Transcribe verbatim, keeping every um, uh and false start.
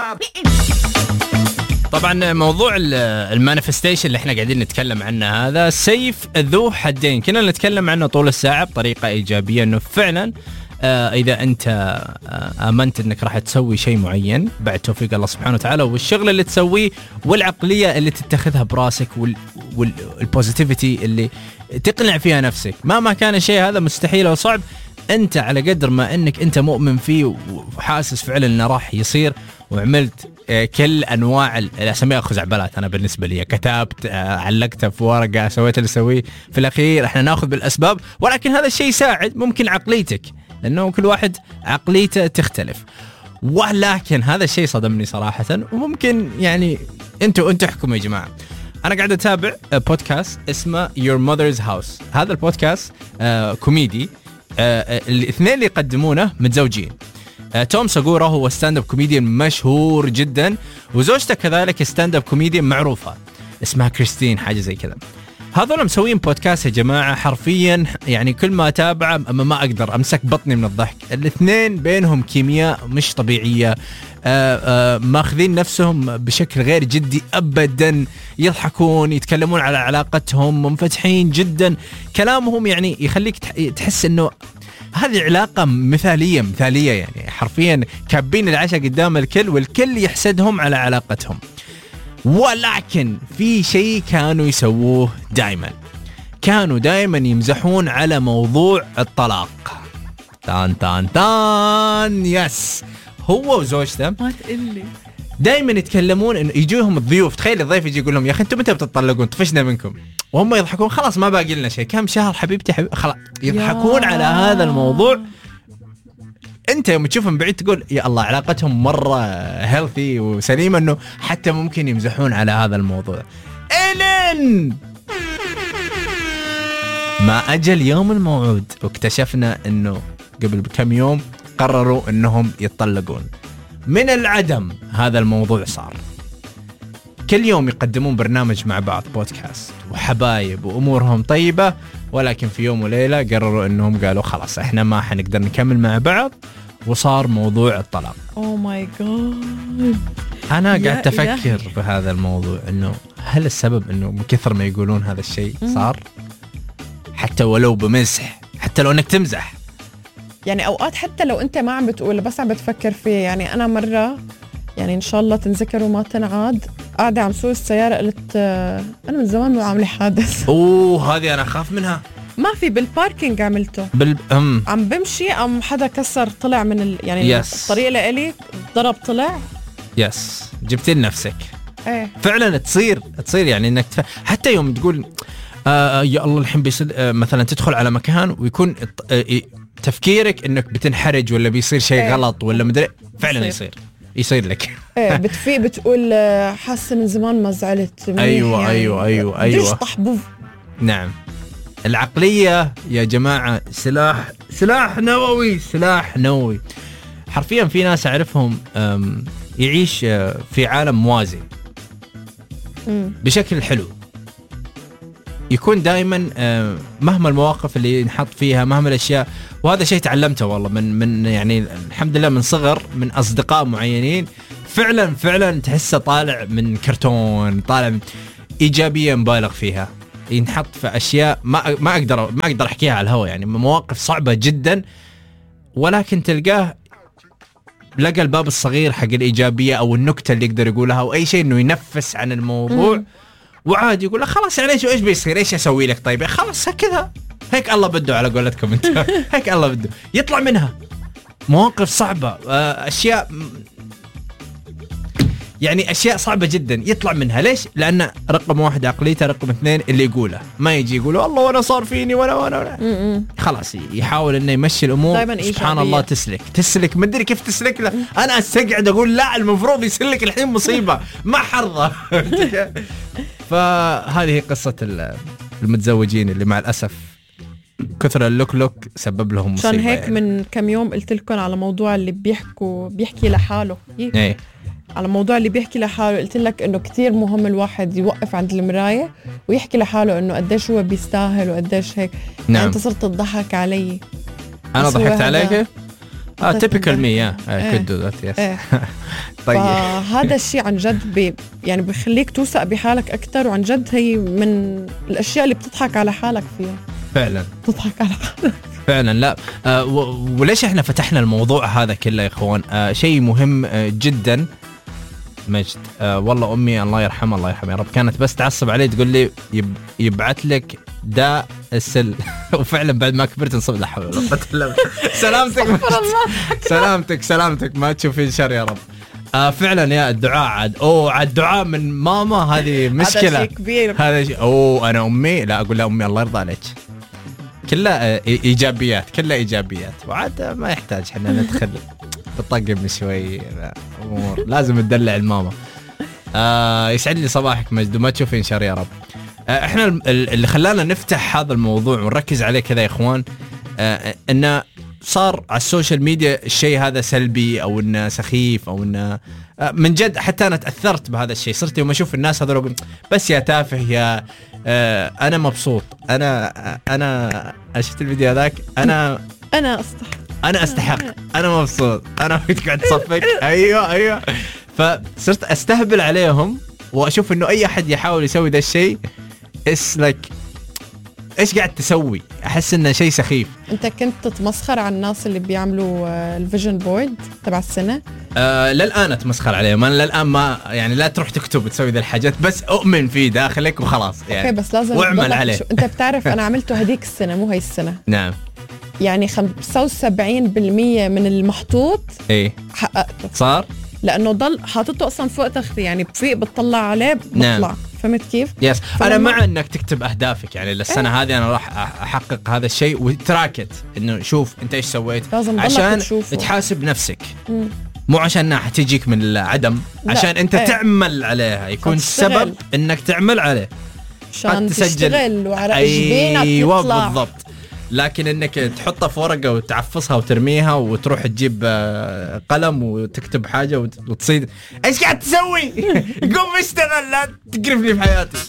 طبعا موضوع المانيفستيشن اللي احنا قاعدين نتكلم عنه هذا سيف ذو حدين، كنا نتكلم عنه طول الساعة بطريقة إيجابية، انه فعلا آه إذا أنت آه آمنت أنك راح تسوي شيء معين بعد توفيق الله سبحانه وتعالى، والشغل اللي تسويه والعقلية اللي تتخذها براسك والبوزيتيفيتي اللي تقنع فيها نفسك، ما ما كان الشيء هذا مستحيل أو صعب، أنت على قدر ما أنك أنت مؤمن فيه وحاسس فعلا أنه راح يصير، وعملت آه كل أنواع الأسماء خزعبلات. أنا بالنسبة لي كتبت آه علقتها في ورقة، سويت اللي سويه، في الأخير احنا ناخذ بالأسباب، ولكن هذا الشيء يساعد ممكن عقليتك، لأنه كل واحد عقليته تختلف. ولكن هذا الشيء صدمني صراحة، وممكن يعني انتوا انتوا احكموا يا جماعة. أنا قاعد أتابع بودكاست اسمه Your Mother's House. هذا البودكاست آه كوميدي، آه الاثنين اللي يقدمونه متزوجين. آه توم ساغورا هو ستاند اب كوميديان مشهور جدا، وزوجته كذلك ستاند اب كوميديان معروفة اسمها كريستين حاجة زي كذا. هذول مسوين بودكاست يا جماعة حرفيا يعني كل ما أتابعه أما ما أقدر أمسك بطني من الضحك. الاثنين بينهم كيمياء مش طبيعية، ماخذين نفسهم بشكل غير جدي أبدا، يضحكون، يتكلمون على علاقتهم، منفتحين جدا، كلامهم يعني يخليك تحس أنه هذه علاقة مثالية مثالية، يعني حرفيا كابين العشاء قدام الكل والكل يحسدهم على علاقتهم. ولكن في شيء كانوا يسووه دائما، كانوا دائما يمزحون على موضوع الطلاق. تان تان تان يس، هو وزوجته ما تقلي دائما يتكلمون انه يجوهم الضيوف، تخيل الضيف يجي يقول لهم يا اخي انتم متى بتطلقون، طفشنا منكم، وهم يضحكون خلاص ما باقي لنا شيء، كم شهر حبيبتي حبيبتي خلاص، يضحكون على هذا الموضوع. انت يوم تشوفهم بعيد تقول يا الله علاقتهم مرة هيلثي وسليمة، انه حتى ممكن يمزحون على هذا الموضوع. إلين ما اجى اليوم الموعود واكتشفنا انه قبل كم يوم قرروا انهم يتطلقون. من العدم هذا الموضوع صار، كل يوم يقدمون برنامج مع بعض بودكاست وحبايب وامورهم طيبة، ولكن في يوم وليلة قرروا انهم قالوا خلاص احنا ما حنقدر نكمل مع بعض، وصار موضوع الطلاق. اوه ماي جاد. انا قاعد افكر بهذا الموضوع، انه هل السبب انه من كثر ما يقولون هذا الشيء صار، حتى ولو بمزح، حتى لو انك تمزح، يعني اوقات حتى لو انت ما عم بتقول بس عم بتفكر فيه. يعني انا مرة يعني ان شاء الله تنذكر وما تنعاد، قاعدة عم سوق السيارة قلت انا من زمان مو عاملة حادث. اوه هذه انا اخاف منها. ما في بالباركينج عملته بال... أم. عم بمشي ام حدا كسر طلع من ال... يعني yes. الطريق لإلي ضرب طلع. يس جبت لنفسك. ايه فعلا تصير تصير يعني انك تف... حتى يوم تقول آه يا الله الحين بيصير آه مثلا تدخل على مكان ويكون آه تفكيرك انك بتنحرج ولا بيصير شيء ايه. غلط ولا مدري، فعلا يصير يصير لك. ايه بتفيق بتقول حاسه من زمان ما زعلت. ايوه يعني ايوه ايوه ايوه ليش طحبوف. نعم، العقليه يا جماعه سلاح سلاح نووي سلاح نووي حرفيا. في ناس اعرفهم يعيش في عالم موازي بشكل حلو، يكون دائما مهما المواقف اللي نحط فيها، مهما الاشياء، وهذا شيء تعلمته والله من من يعني الحمد لله من صغر من اصدقاء معينين، فعلا فعلا تحسه طالع من كرتون، طالع من ايجابيه مبالغ فيها، ينحط في اشياء ما ما اقدر ما اقدر احكيها على الهواء، يعني مواقف صعبه جدا، ولكن تلقاه لقى الباب الصغير حق الايجابيه او النكته اللي يقدر يقولها او اي شيء انه ينفس عن الموضوع. م. وعادي يقول له خلاص يعني ايش ايش بيصير، ايش اسوي لك طيب خلاص كذا هيك الله بده على قولتكم انت. هيك الله بده يطلع منها مواقف صعبه، اشياء يعني اشياء صعبه جدا يطلع منها. ليش؟ لان رقم واحد عقليته، رقم اثنين اللي يقوله، ما يجي يقوله الله وانا صار فيني وانا وانا خلاص، يحاول انه يمشي الامور. سبحان الله تسلك تسلك ما ادري كيف تسلك له. انا استقعد اقول لا المفروض يسلك الحين مصيبه ما حرضه. فهذه قصه المتزوجين اللي مع الاسف كثر اللوك لوك سبب لهم مصيبه. عشان هيك يعني. من كم يوم قلت لكم على موضوع اللي بيحكوا بيحكي لحاله. ايه على موضوع اللي بيحكي لحاله قلت لك انه كتير مهم الواحد يوقف عند المراية ويحكي لحاله انه قديش هو بيستاهل وقديش هيك. نعم. انت صرت تضحك علي. انا ضحكت عليك؟ اه تيبيكال مي يا كود دو ذات يس. طيب فهذا الشيء عن جد بي يعني بيخليك توثق بحالك اكثر، وعن جد هي من الاشياء اللي بتضحك على حالك فيها فعلا، تضحك على حالك فعلا. لا آه وليش احنا فتحنا الموضوع هذا كله يا اخوان؟ آه شيء مهم آه جدا. مجد آه والله امي الله يرحمها الله يرحمها يا رب كانت بس تعصب علي تقول لي يب يبعث لك داء السل وفعلا بعد ما كبرت انصب. لا حول ولا قوه الا بالله. سلامتك سلامتك سلامتك ما تشوفين شر يا رب. آه فعلا يا الدعاء عاد اوه عاد الدعاء من ماما هذه مشكله. هذا شيء كبير. هذا شيء اوه انا امي لا اقول لها امي الله يرضى عليك كلها ايجابيات كلها ايجابيات، وعاد ما يحتاج احنا ندخل تطقم شوي امور لازم تدلع الماما. آه يسعد لي صباحك مجد وما تشوفين شر يا رب. آه احنا اللي خلانا نفتح هذا الموضوع ونركز عليه كذا يا اخوان آه انه صار على السوشيال ميديا الشيء هذا سلبي او انه سخيف او انه آه من جد. حتى انا تاثرت بهذا الشيء، صرت يوم اشوف الناس هذول بس يا تافه يا آه انا مبسوط انا انا شفت الفيديو هذاك انا انا استحق انا استحق انا مبسوط انا تقعد تصفق ايوه ايوه. فصرت استهبل عليهم واشوف انه اي احد يحاول يسوي ذا الشيء اس لايك ايش قاعد تسوي، احس انه شيء سخيف. انت كنت تتمسخر على الناس اللي بيعملوا الفيجن بورد تبع السنه؟ آه للان اتمسخر عليهم انا للان، ما يعني لا تروح تكتب تسوي ذا الحاجات بس اؤمن فيه داخلك وخلاص يعني. اوكي بس لازم واعمل عليه. انت بتعرف انا عملته هديك السنه مو هاي السنه. نعم يعني خمسة وسبعين بالمية من المحطوط ايه حققته صار، لانه ضل حاطته اصلا فوق تختي يعني بفيق بتطلع عليه بطلع. نعم. فهمت كيف؟ يس انا مع انك تكتب اهدافك يعني للسنه ايه؟ هذه انا راح احقق هذا الشيء وتراكت انه شوف انت ايش سويت عشان تشوفه. تحاسب نفسك مم. مو عشان حتجيك من العدم، عشان انت ايه؟ تعمل عليها يكون السبب انك تعمل عليه عشان تشتغل وعلى جبينك أيوة يطلع بالضبط. لكن انك تحطها في ورقه وتعفصها وترميها وتروح تجيب قلم وتكتب حاجه وتصيد ايش قاعد تسوي؟ قوم اشتغل لا تقرفني في حياتي.